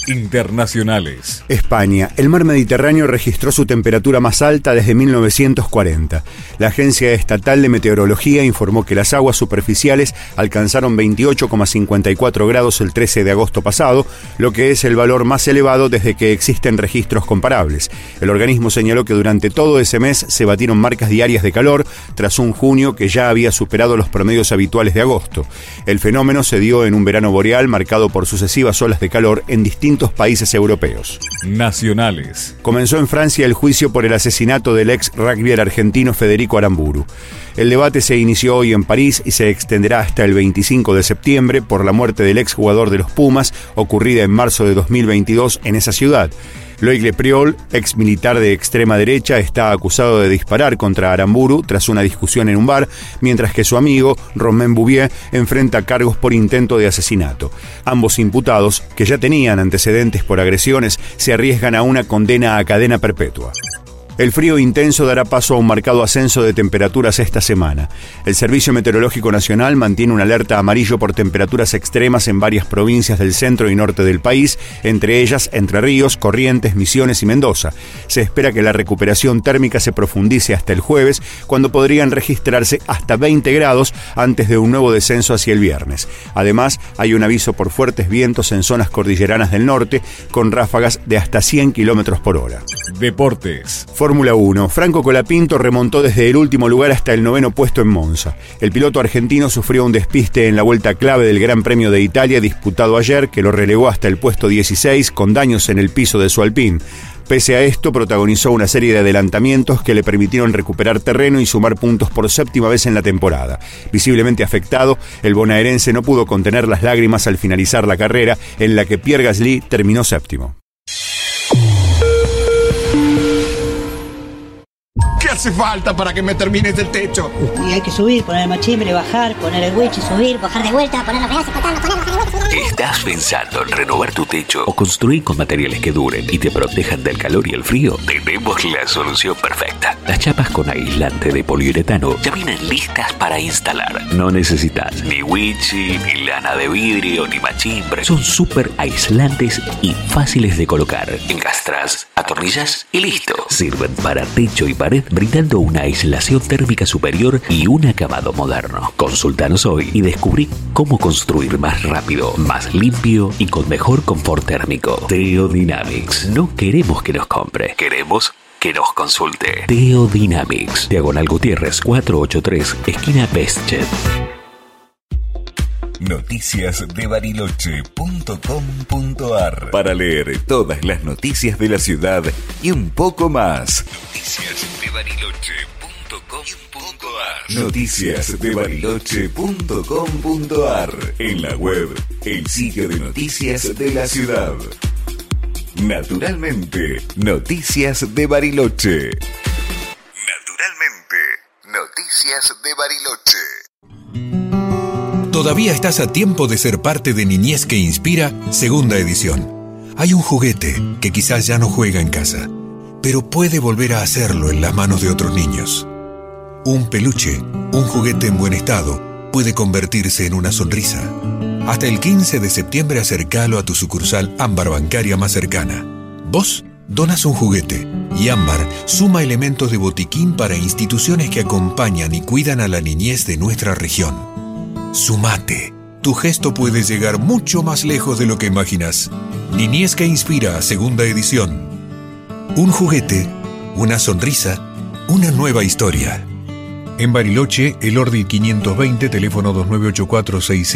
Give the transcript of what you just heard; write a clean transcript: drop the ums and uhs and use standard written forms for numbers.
Internacionales. España. El mar Mediterráneo registró su temperatura más alta desde 1940. La Agencia Estatal de Meteorología informó que las aguas superficiales alcanzaron 28,54 grados el 13 de agosto pasado, lo que es el valor más elevado desde que existen registros comparables. El organismo señaló que durante todo ese mes se batieron marcas diarias de calor, tras un junio que ya había superado los promedios habituales de agosto. El fenómeno se dio en un verano boreal marcado por sucesivas olas de calor en distintos países europeos. Nacionales. Comenzó en Francia el juicio por el asesinato del ex rugbyer argentino Federico Aramburu. El debate se inició hoy en París y se extenderá hasta el 25 de septiembre por la muerte del ex jugador de los Pumas, ocurrida en marzo de 2022 en esa ciudad. Loïc Le Priol, ex militar de extrema derecha, está acusado de disparar contra Aramburu tras una discusión en un bar, mientras que su amigo, Romain Bouvier, enfrenta cargos por intento de asesinato. Ambos imputados, que ya tenían antecedentes por agresiones, se arriesgan a una condena a cadena perpetua. El frío intenso dará paso a un marcado ascenso de temperaturas esta semana. El Servicio Meteorológico Nacional mantiene una alerta amarillo por temperaturas extremas en varias provincias del centro y norte del país, entre ellas Entre Ríos, Corrientes, Misiones y Mendoza. Se espera que la recuperación térmica se profundice hasta el jueves, cuando podrían registrarse hasta 20 grados antes de un nuevo descenso hacia el viernes. Además, hay un aviso por fuertes vientos en zonas cordilleranas del norte, con ráfagas de hasta 100 km por hora. Deportes. Fórmula 1. Franco Colapinto remontó desde el último lugar hasta el 9º puesto en Monza. El piloto argentino sufrió un despiste en la vuelta clave del Gran Premio de Italia disputado ayer, que lo relegó hasta el puesto 16 con daños en el piso de su Alpine. Pese a esto, protagonizó una serie de adelantamientos que le permitieron recuperar terreno y sumar puntos por séptima vez en la temporada. Visiblemente afectado, el bonaerense no pudo contener las lágrimas al finalizar la carrera, en la que Pierre Gasly terminó séptimo. ¿Qué hace falta para que me termines el techo? Y hay que subir, poner el machimbre, bajar, poner el winch, subir, bajar de vuelta, poner los pedazos, bajar de vuelta. ¿Estás pensando en renovar tu techo o construir con materiales que duren y te protejan del calor y el frío? Tenemos la solución perfecta. Las chapas con aislante de poliuretano ya vienen listas para instalar. No necesitas ni winchi, ni lana de vidrio, ni machimbre. Son súper aislantes y fáciles de colocar. Encastras, atornillas y listo. Sirven para techo y pared, brindando una aislación térmica superior y un acabado moderno. Consultanos hoy y descubrí cómo construir más rápido, más limpio y con mejor confort térmico. Teodynamics. No queremos que nos compre, queremos que nos consulte. Teodynamics. Diagonal Gutiérrez 483, esquina Bestchet. Noticias de Bariloche.com.ar para leer todas las noticias de la ciudad y un poco más. Noticias de Bariloche.com.ar. Noticias de Bariloche.com.ar. En la web, el sitio de noticias de la ciudad. Naturalmente, Noticias de Bariloche. Naturalmente, Noticias de Bariloche. Todavía estás a tiempo de ser parte de Niñez que Inspira, segunda edición. Hay un juguete que quizás ya no juega en casa, pero puede volver a hacerlo en las manos de otros niños. Un peluche, un juguete en buen estado, puede convertirse en una sonrisa. Hasta el 15 de septiembre acércalo a tu sucursal Ámbar bancaria más cercana. Vos donas un juguete y Ámbar suma elementos de botiquín para instituciones que acompañan y cuidan a la niñez de nuestra región. Sumate. Tu gesto puede llegar mucho más lejos de lo que imaginas. Niñez que Inspira, segunda edición. Un juguete, una sonrisa, una nueva historia. En Bariloche, el Ordi 520, teléfono 298466.